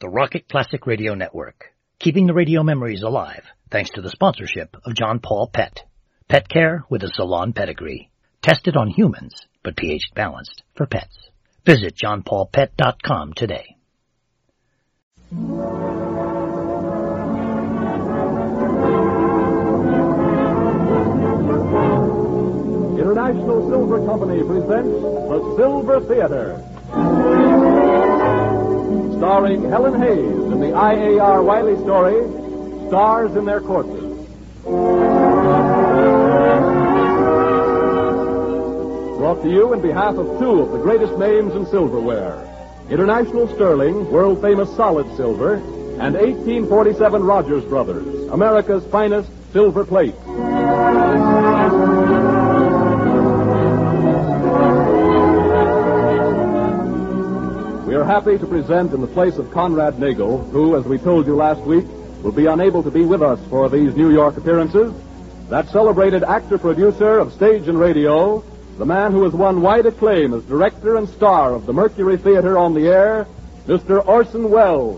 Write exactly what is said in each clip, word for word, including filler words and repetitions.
the Rocket Classic Radio Network, keeping the radio memories alive thanks to the sponsorship of John Paul Pet. Pet care with a salon pedigree. Tested on humans, but pH balanced for pets. Visit john paul pet dot com today. International Silver Company presents The Silver Theater. Starring Helen Hayes in the I A R Wiley story, Stars in Their Courses. Brought to you in behalf of two of the greatest names in silverware, International Sterling, world-famous solid silver, and eighteen forty-seven Rogers Brothers, America's finest silver plate. We are happy to present in the place of Conrad Nagel, who, as we told you last week, will be unable to be with us for these New York appearances, that celebrated actor-producer of stage and radio, the man who has won wide acclaim as director and star of the Mercury Theater on the air, Mister Orson Welles.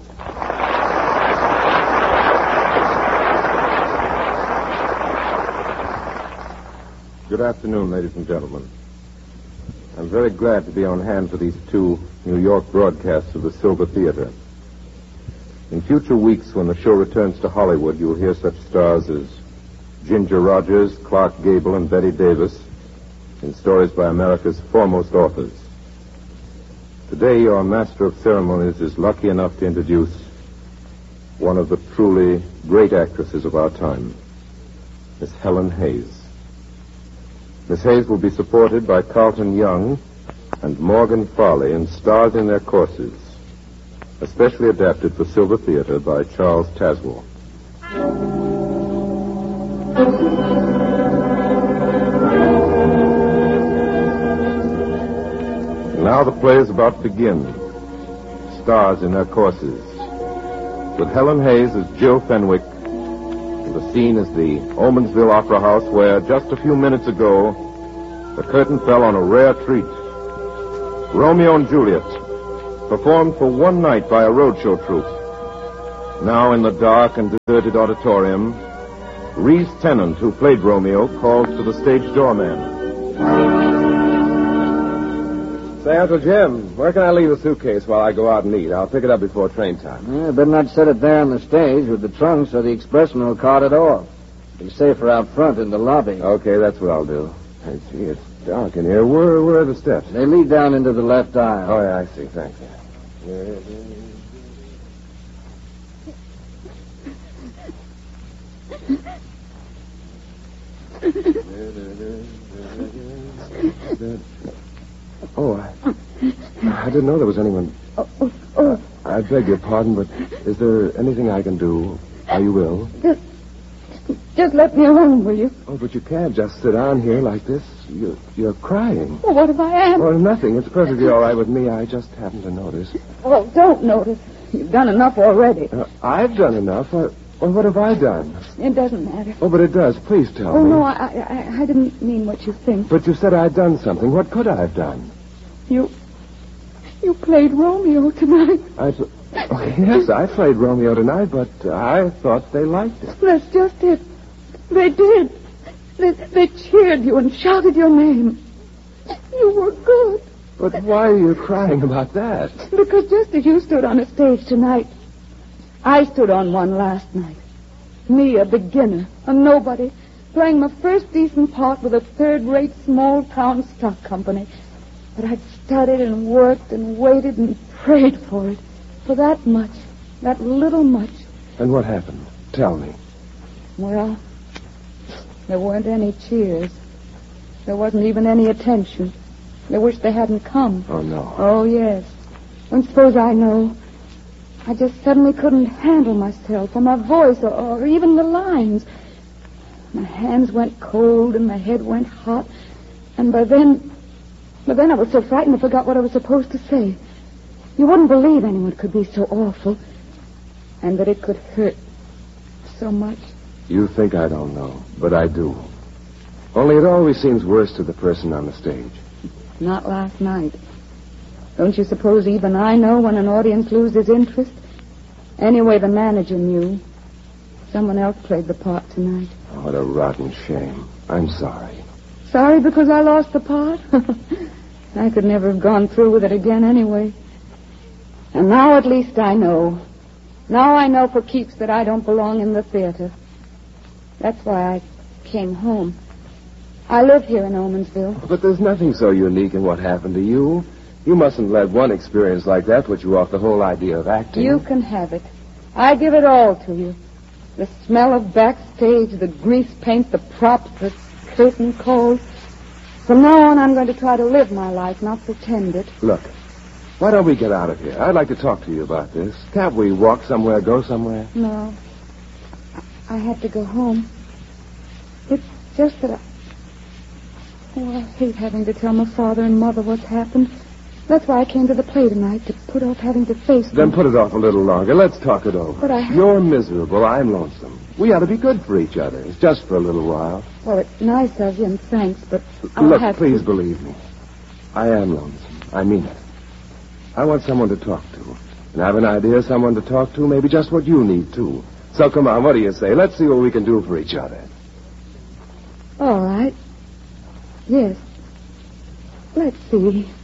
Good afternoon, ladies and gentlemen. I'm very glad to be on hand for these two New York broadcasts of the Silver Theater. In future weeks, when the show returns to Hollywood, you'll hear such stars as Ginger Rogers, Clark Gable, and Betty Davis in stories by America's foremost authors. Today, your master of ceremonies is lucky enough to introduce one of the truly great actresses of our time, Miss Helen Hayes. Miss Hayes will be supported by Carlton Young and Morgan Farley in Stars in Their Courses, especially adapted for Silver Theater by Charles Tazewell. Now the play is about to begin. Stars in Their Courses. With Helen Hayes as Jill Fenwick. The scene is the Omensville Opera House, where just a few minutes ago the curtain fell on a rare treat. Romeo and Juliet, performed for one night by a roadshow troupe. Now in the dark and deserted auditorium, Reese Tennant, who played Romeo, calls to the stage doorman. Say, Uncle Jim, where can I leave the suitcase while I go out and eat? I'll pick it up before train time. Yeah, better not set it there on the stage with the trunk so the expressman will cart it off. Be safer out front in the lobby. Okay, that's what I'll do. Hey, gee, it's dark in here. Where, where are the steps? They lead down into the left aisle. Oh, yeah, I see. Thank you. Oh, I, I didn't know there was anyone. Oh, oh, oh. I beg your pardon, but is there anything I can do? Are you ill? Just, just let me alone, will you? Oh, but you can't just sit down here like this. You're, you're crying. Well, what if I am? Oh, nothing. It's perfectly all right with me. I just happened to notice. Well, don't notice. You've done enough already. Uh, I've done enough. Uh, well, what have I done? It doesn't matter. Oh, but it does. Please tell oh, me. Oh, no, I, I, I didn't mean what you think. But you said I'd done something. What could I have done? You... You played Romeo tonight. I... Oh, yes, I played Romeo tonight, but I thought they liked it. That's just it. They did. They, they cheered you and shouted your name. You were good. But why are you crying about that? Because just as you stood on a stage tonight, I stood on one last night. Me, a beginner, a nobody, playing my first decent part with a third-rate small-town stock company. But I'd studied and worked and waited and prayed for it. For that much. That little much. And what happened? Tell me. Well, there weren't any cheers. There wasn't even any attention. They wished they hadn't come. Oh, no. Oh, yes. And suppose I know. I just suddenly couldn't handle myself or my voice or, or even the lines. My hands went cold and my head went hot. And by then... But then I was so frightened I forgot what I was supposed to say. You wouldn't believe anyone could be so awful. And that it could hurt so much. You think I don't know, but I do. Only it always seems worse to the person on the stage. Not last night. Don't you suppose even I know when an audience loses interest? Anyway, the manager knew. Someone else played the part tonight. Oh, what a rotten shame. I'm sorry. Sorry because I lost the part? I could never have gone through with it again anyway. And now at least I know. Now I know for keeps that I don't belong in the theater. That's why I came home. I live here in Omensville. But there's nothing so unique in what happened to you. You mustn't let one experience like that put you off the whole idea of acting. You can have it. I give it all to you. The smell of backstage, the grease paint, the props, the curtain calls. From now on, I'm going to try to live my life, not pretend it. Look, why don't we get out of here? I'd like to talk to you about this. Can't we walk somewhere, go somewhere? No. I, I had to go home. It's just that I... Oh, I hate having to tell my father and mother what's happened. That's why I came to the play tonight, to put off having to face them. Then put it off a little longer. Let's talk it over. But I have... You're miserable. I'm lonesome. We ought to be good for each other. It's just for a little while. Well, it's nice of you, and thanks, but I'll Look, have please to... believe me. I am lonesome. I mean it. I want someone to talk to. And I've an idea of someone to talk to, maybe just what you need, too. So come on, what do you say? Let's see what we can do for each other. All right. Yes. Let's see.